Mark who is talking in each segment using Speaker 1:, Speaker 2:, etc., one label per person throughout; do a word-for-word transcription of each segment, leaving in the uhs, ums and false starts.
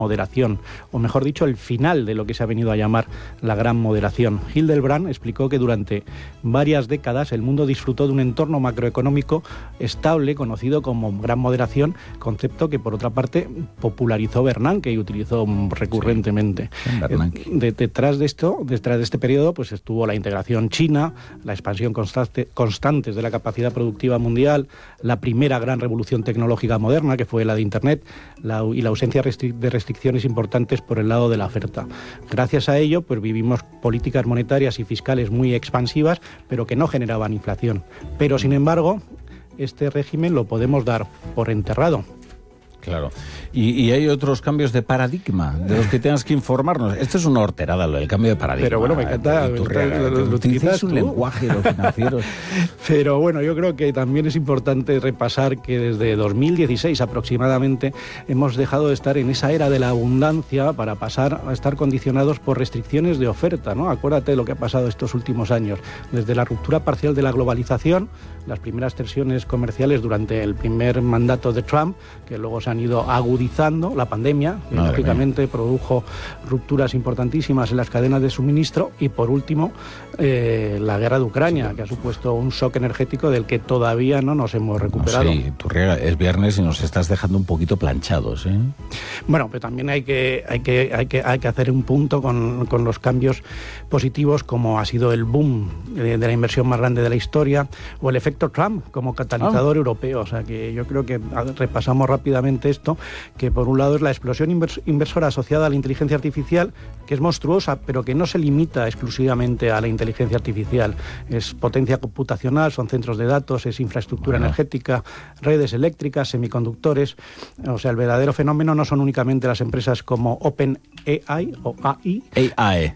Speaker 1: moderación, o mejor dicho, el final de lo que se ha venido a llamar la gran moderación. Hildebrand explicó que durante varias décadas el mundo disfrutó de un entorno macroeconómico estable, conocido como gran moderación, concepto que por otra parte popularizó Bernanke y utilizó recurrentemente. Sí, de, detrás de esto, detrás de este periodo, pues estuvo la integración china, la expansión constante, constantes de la capacidad productiva mundial, la primera gran revolución tecnológica moderna, que fue la de Internet, la, y la ausencia restri- de restricciones importantes por el lado de la oferta. Gracias a ello, pues vivimos políticas monetarias y fiscales muy expansivas, pero que no generaban inflación. Pero, sin embargo, este régimen lo podemos dar por enterrado.
Speaker 2: Claro. Y, y hay otros cambios de paradigma de los que tengas que informarnos. Esto es una horterada, lo del cambio de paradigma.
Speaker 1: Pero bueno, me encanta.
Speaker 2: Eh, Iturriaga, lo, lo, lo utilizas un lenguaje de los financieros.
Speaker 1: Pero bueno, yo creo que también es importante repasar que desde dos mil dieciséis aproximadamente hemos dejado de estar en esa era de la abundancia para pasar a estar condicionados por restricciones de oferta, ¿no? Acuérdate de lo que ha pasado estos últimos años. Desde la ruptura parcial de la globalización, las primeras tensiones comerciales durante el primer mandato de Trump, que luego se han ido agudizando, la pandemia, que
Speaker 2: Madre
Speaker 1: lógicamente
Speaker 2: mía.
Speaker 1: produjo rupturas importantísimas en las cadenas de suministro, y por último eh, la guerra de Ucrania, sí, que ha supuesto un shock energético del que todavía no nos hemos recuperado.
Speaker 2: No, sí, Iturriaga, es viernes y nos estás dejando un poquito planchados, ¿eh?
Speaker 1: Bueno, pero también hay que, hay que, hay que, hay que hacer un punto con, con los cambios positivos, como ha sido el boom de, de la inversión más grande de la historia, o el efecto Trump como catalizador oh. europeo. O sea que yo creo que repasamos rápidamente esto, que por un lado es la explosión invers- inversora asociada a la inteligencia artificial, que es monstruosa, pero que no se limita exclusivamente a la inteligencia artificial. Es potencia computacional, son centros de datos, es infraestructura bueno. energética, redes eléctricas, semiconductores. O sea, el verdadero fenómeno no son únicamente las empresas como OpenAI o A I,
Speaker 2: A I.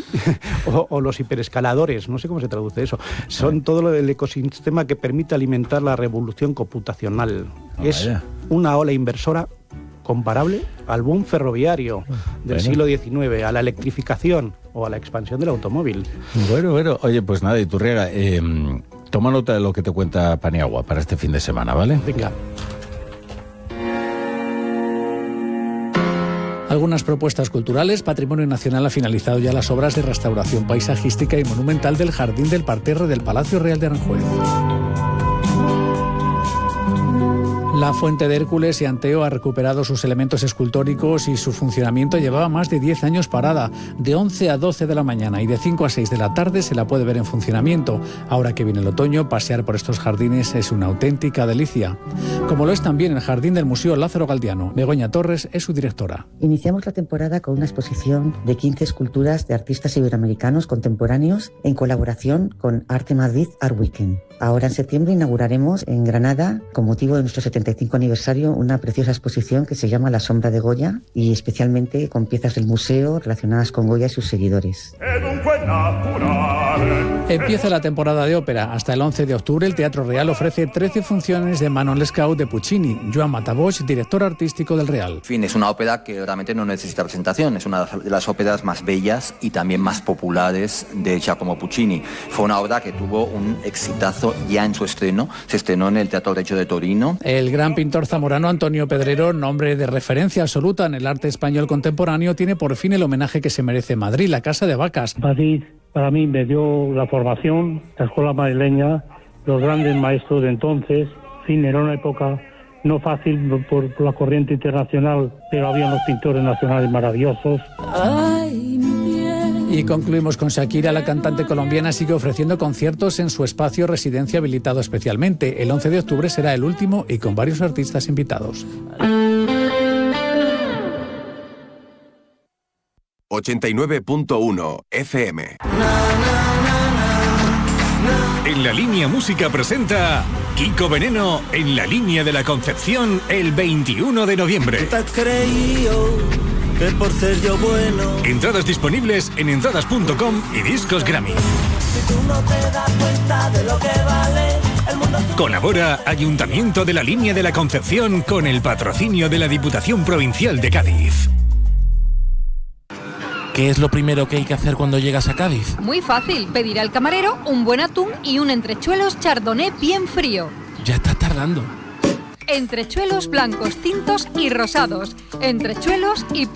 Speaker 1: o, o los hiperescaladores, no sé cómo se traduce eso. Son todo el ecosistema que permite alimentar la revolución computacional. Oh, es vaya. Una ola inversora comparable al boom ferroviario del bueno. siglo diecinueve, a la electrificación o a la expansión del automóvil.
Speaker 2: Bueno, bueno, oye, pues nada, Iturriaga, eh, toma nota de lo que te cuenta Paniagua para este fin de semana, ¿vale?
Speaker 1: Venga.
Speaker 3: Algunas propuestas culturales. Patrimonio Nacional ha finalizado ya las obras de restauración paisajística y monumental del Jardín del Parterre del Palacio Real de Aranjuez. La Fuente de Hércules y Anteo ha recuperado sus elementos escultóricos y su funcionamiento llevaba más de diez años parada. De once a doce de la mañana y de cinco a seis de la tarde se la puede ver en funcionamiento. Ahora que viene el otoño, pasear por estos jardines es una auténtica delicia. Como lo es también el Jardín del Museo Lázaro Galdiano. Begoña Torres es su directora.
Speaker 4: Iniciamos la temporada con una exposición de quince esculturas de artistas iberoamericanos contemporáneos en colaboración con Arte Madrid Art Weekend. Ahora en septiembre inauguraremos en Granada, con motivo de nuestro setenta y cinco aniversario, una preciosa exposición que se llama La Sombra de Goya, y especialmente con piezas del museo relacionadas con Goya y sus seguidores.
Speaker 3: Empieza la temporada de ópera. Hasta el once de octubre el Teatro Real ofrece trece funciones de Manon Lescaut de Puccini. Joan Matabosch, director artístico del Real.
Speaker 5: En fin, es una ópera que realmente no necesita presentación. Es una de las óperas más bellas y también más populares de Giacomo Puccini. Fue una obra que tuvo un exitazo ya en su estreno. Se estrenó en el Teatro Regio de Torino.
Speaker 3: El gran pintor zamorano Antonio Pedrero, nombre de referencia absoluta en el arte español contemporáneo, tiene por fin el homenaje que se merece Madrid, la Casa de Vacas.
Speaker 6: Madrid para mí me dio la formación, la escuela madrileña, los grandes maestros de entonces. En fin, era una época no fácil por, por la corriente internacional, pero había unos pintores nacionales maravillosos.
Speaker 3: Ay, y concluimos con Shakira. La cantante colombiana sigue ofreciendo conciertos en su espacio residencia habilitado especialmente. El once de octubre será el último y con varios artistas invitados.
Speaker 7: ochenta y nueve punto uno F M.
Speaker 8: En La Línea Música presenta Kiko Veneno en La Línea de la Concepción el veintiuno de noviembre.
Speaker 9: ¿Te has creído que por ser yo bueno?
Speaker 8: Entradas disponibles en entradas punto com y Discos Grammy.
Speaker 9: Si tú no te das cuenta de lo que vale el mundo.
Speaker 8: Colabora Ayuntamiento de La Línea de la Concepción con el patrocinio de la Diputación Provincial de Cádiz.
Speaker 10: ¿Qué es lo primero que hay que hacer cuando llegas a Cádiz?
Speaker 11: Muy fácil, pedir al camarero un buen atún y un entrechuelos chardonnay bien frío.
Speaker 10: Ya estás tardando.
Speaker 11: Entrechuelos blancos, tintos y rosados. Entrechuelos y